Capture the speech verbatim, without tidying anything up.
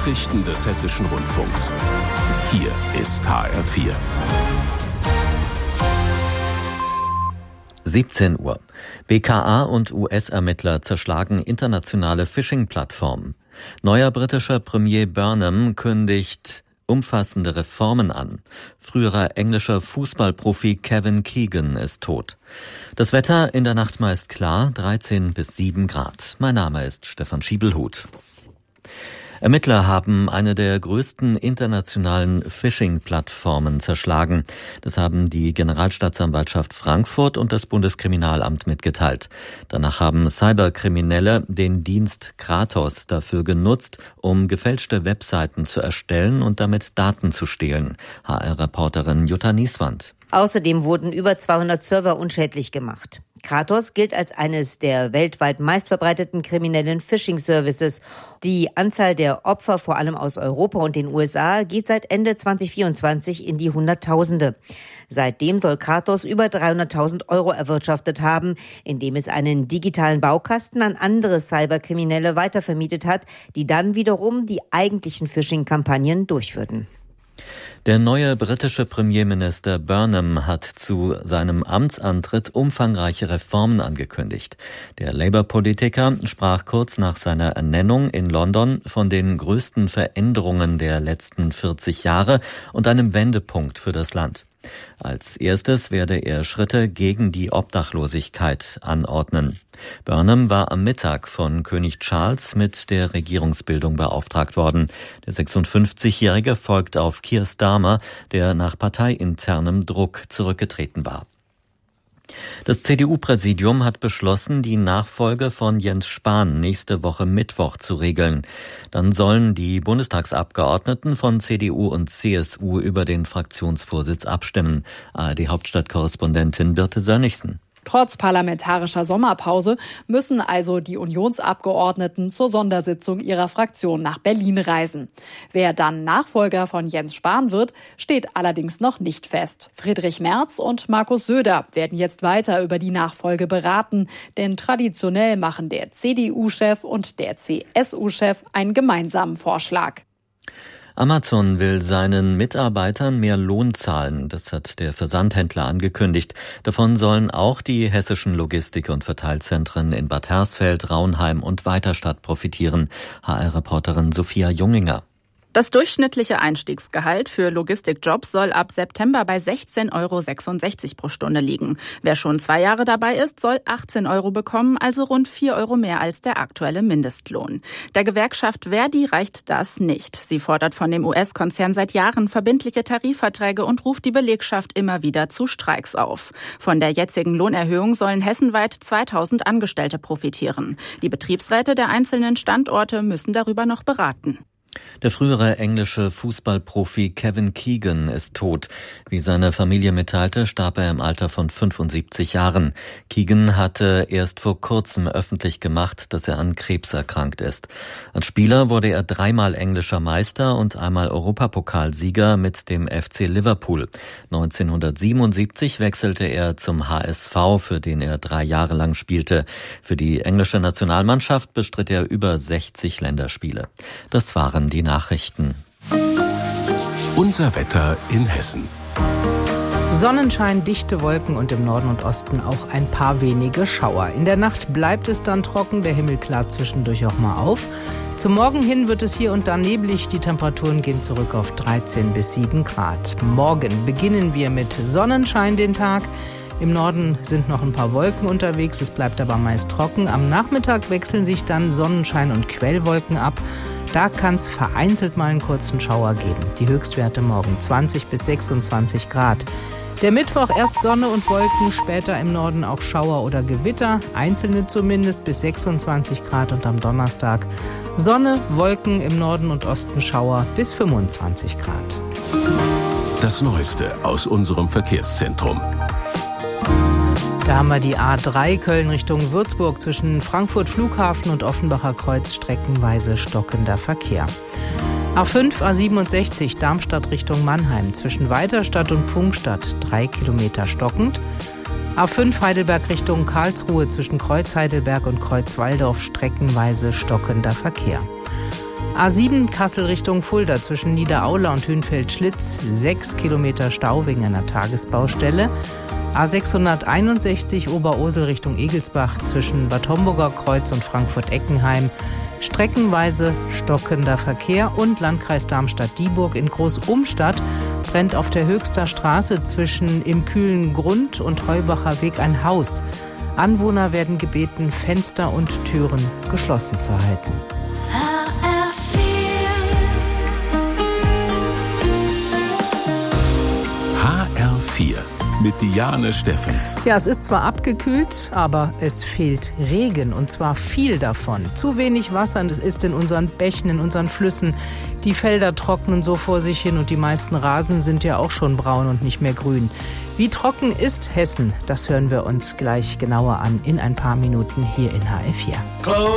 Nachrichten des Hessischen Rundfunks. Hier ist H R vier. siebzehn Uhr. B K A und U S-Ermittler zerschlagen internationale Phishing-Plattformen. Neuer britischer Premier Burnham kündigt umfassende Reformen an. Früherer englischer Fußballprofi Kevin Keegan ist tot. Das Wetter in der Nacht meist klar, dreizehn bis sieben Grad. Mein Name ist Stefan Schiebelhut. Ermittler haben eine der größten internationalen Phishing-Plattformen zerschlagen. Das haben die Generalstaatsanwaltschaft Frankfurt und das Bundeskriminalamt mitgeteilt. Danach haben Cyberkriminelle den Dienst Kratos dafür genutzt, um gefälschte Webseiten zu erstellen und damit Daten zu stehlen. H R-Reporterin Jutta Nieswand. Außerdem wurden über zweihundert Server unschädlich gemacht. Kratos gilt als eines der weltweit meistverbreiteten kriminellen Phishing-Services. Die Anzahl der Opfer, vor allem aus Europa und den U S A, geht seit Ende zwanzig vierundzwanzig in die Hunderttausende. Seitdem soll Kratos über dreihunderttausend Euro erwirtschaftet haben, indem es einen digitalen Baukasten an andere Cyberkriminelle weitervermietet hat, die dann wiederum die eigentlichen Phishing-Kampagnen durchführten. Der neue britische Premierminister Burnham hat zu seinem Amtsantritt umfangreiche Reformen angekündigt. Der Labour-Politiker sprach kurz nach seiner Ernennung in London von den größten Veränderungen der letzten vierzig Jahre und einem Wendepunkt für das Land. Als erstes werde er Schritte gegen die Obdachlosigkeit anordnen. Burnham war am Mittag von König Charles mit der Regierungsbildung beauftragt worden. Der sechsundfünfzigjährige folgt auf Keir Starmer, der nach parteiinternem Druck zurückgetreten war. Das C D U-Präsidium hat beschlossen, die Nachfolge von Jens Spahn nächste Woche Mittwoch zu regeln. Dann sollen die Bundestagsabgeordneten von C D U und C S U über den Fraktionsvorsitz abstimmen. A R D-Hauptstadtkorrespondentin Birte Sönnigsen. Trotz parlamentarischer Sommerpause müssen also die Unionsabgeordneten zur Sondersitzung ihrer Fraktion nach Berlin reisen. Wer dann Nachfolger von Jens Spahn wird, steht allerdings noch nicht fest. Friedrich Merz und Markus Söder werden jetzt weiter über die Nachfolge beraten, denn traditionell machen der C D U-Chef und der C S U-Chef einen gemeinsamen Vorschlag. Amazon will seinen Mitarbeitern mehr Lohn zahlen. Das hat der Versandhändler angekündigt. Davon sollen auch die hessischen Logistik- und Verteilzentren in Bad Hersfeld, Raunheim und Weiterstadt profitieren. H R-Reporterin Sophia Junginger. Das durchschnittliche Einstiegsgehalt für Logistikjobs soll ab September bei sechzehn Euro sechsundsechzig pro Stunde liegen. Wer schon zwei Jahre dabei ist, soll achtzehn Euro bekommen, also rund vier Euro mehr als der aktuelle Mindestlohn. Der Gewerkschaft Verdi reicht das nicht. Sie fordert von dem U S-Konzern seit Jahren verbindliche Tarifverträge und ruft die Belegschaft immer wieder zu Streiks auf. Von der jetzigen Lohnerhöhung sollen hessenweit zweitausend Angestellte profitieren. Die Betriebsräte der einzelnen Standorte müssen darüber noch beraten. Der frühere englische Fußballprofi Kevin Keegan ist tot. Wie seine Familie mitteilte, starb er im Alter von fünfundsiebzig Jahren. Keegan hatte erst vor kurzem öffentlich gemacht, dass er an Krebs erkrankt ist. Als Spieler wurde er dreimal englischer Meister und einmal Europapokalsieger mit dem F C Liverpool. neunzehnhundertsiebenundsiebzig wechselte er zum H S V, für den er drei Jahre lang spielte. Für die englische Nationalmannschaft bestritt er über sechzig Länderspiele. Das waren die Nachrichten. Unser Wetter in Hessen. Sonnenschein, dichte Wolken und im Norden und Osten auch ein paar wenige Schauer. In der Nacht bleibt es dann trocken, der Himmel klart zwischendurch auch mal auf. Zum Morgen hin wird es hier und da neblig, die Temperaturen gehen zurück auf dreizehn bis sieben Grad. Morgen beginnen wir mit Sonnenschein den Tag. Im Norden sind noch ein paar Wolken unterwegs, es bleibt aber meist trocken. Am Nachmittag wechseln sich dann Sonnenschein und Quellwolken ab. Da kann es vereinzelt mal einen kurzen Schauer geben. Die Höchstwerte morgen zwanzig bis sechsundzwanzig Grad. Der Mittwoch erst Sonne und Wolken, später im Norden auch Schauer oder Gewitter, einzelne zumindest bis sechsundzwanzig Grad und am Donnerstag Sonne, Wolken im Norden und Osten Schauer bis fünfundzwanzig Grad. Das Neueste aus unserem Verkehrszentrum. Da haben wir die A drei Köln Richtung Würzburg zwischen Frankfurt Flughafen und Offenbacher Kreuz streckenweise stockender Verkehr. A fünf, A siebenundsechzig Darmstadt Richtung Mannheim zwischen Weiterstadt und Pfungstadt drei Kilometer stockend. A fünf Heidelberg Richtung Karlsruhe zwischen Kreuz Heidelberg und Kreuz Walldorf streckenweise stockender Verkehr. A sieben Kassel Richtung Fulda zwischen Niederaula und Hünfeld-Schlitz. Sechs Kilometer Stau wegen einer Tagesbaustelle. A sechshunderteinundsechzig Oberursel Richtung Egelsbach zwischen Bad Homburger Kreuz und Frankfurt-Eckenheim. Streckenweise stockender Verkehr und Landkreis Darmstadt-Dieburg in Großumstadt brennt auf der Höchster Straße zwischen im kühlen Grund und Heubacher Weg ein Haus. Anwohner werden gebeten, Fenster und Türen geschlossen zu halten. H R vier mit Diane Steffens. Ja, es ist zwar abgekühlt, aber es fehlt Regen und zwar viel davon. Zu wenig Wasser ist in unseren Bächen, in unseren Flüssen. Die Felder trocknen so vor sich hin und die meisten Rasen sind ja auch schon braun und nicht mehr grün. Wie trocken ist Hessen? Das hören wir uns gleich genauer an in ein paar Minuten hier in H R vier.